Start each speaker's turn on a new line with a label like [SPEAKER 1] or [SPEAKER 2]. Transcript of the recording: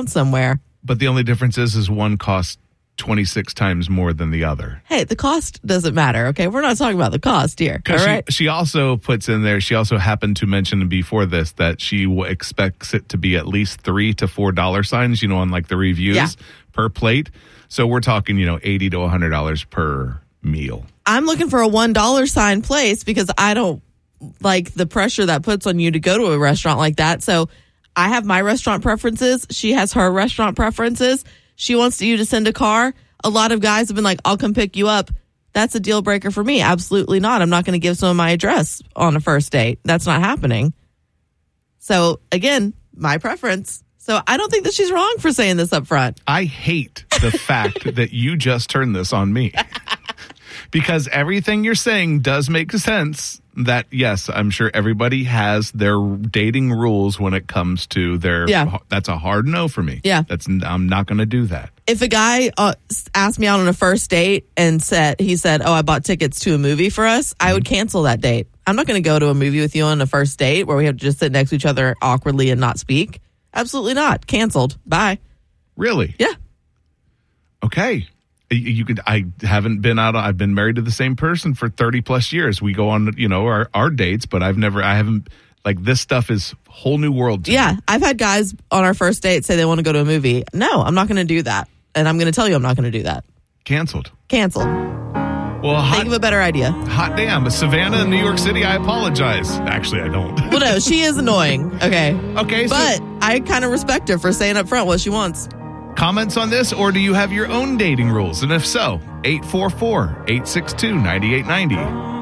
[SPEAKER 1] around somewhere.
[SPEAKER 2] But the only difference is one costs 26 times more than the other.
[SPEAKER 1] Hey, the cost doesn't matter, okay? We're not talking about the cost here, all right?
[SPEAKER 2] She also puts in there, she also happened to mention before this that she expects it to be at least $3 to $4 signs, on like the reviews per plate. So we're talking, $80 to $100 per meal.
[SPEAKER 1] I'm looking for a $1 sign place because I don't like the pressure that puts on you to go to a restaurant like that. So I have my restaurant preferences. She has her restaurant preferences. She wants you to send a car. A lot of guys have been like, I'll come pick you up. That's a deal breaker for me. Absolutely not. I'm not going to give someone my address on a first date. That's not happening. So again, my preference. So I don't think that she's wrong for saying this up front.
[SPEAKER 2] I hate the fact that you just turned this on me. Because everything you're saying does make sense that, yes, I'm sure everybody has their dating rules when it comes to their, that's a hard no for me.
[SPEAKER 1] Yeah.
[SPEAKER 2] I'm not going to do that.
[SPEAKER 1] If a guy asked me out on a first date and he said, oh, I bought tickets to a movie for us, I would cancel that date. I'm not going to go to a movie with you on a first date where we have to just sit next to each other awkwardly and not speak. Absolutely not. Canceled. Bye.
[SPEAKER 2] Really?
[SPEAKER 1] Yeah.
[SPEAKER 2] Okay. I haven't been out. I've been married to the same person for 30 plus years. We go on, our dates, but I haven't, like, this stuff is a whole new world to me.
[SPEAKER 1] I've had guys on our first date say they want to go to a movie. No, I'm not going to do that. And I'm going to tell you I'm not going to do that.
[SPEAKER 2] Canceled.
[SPEAKER 1] Well, think of a better idea.
[SPEAKER 2] Hot damn. Savannah in New York City, I apologize. Actually, I don't.
[SPEAKER 1] Well, no, she is annoying. Okay.
[SPEAKER 2] Okay.
[SPEAKER 1] But I kind of respect her for saying up front what she wants.
[SPEAKER 2] Comments on this, or do you have your own dating rules? And if so, 844-862-9890.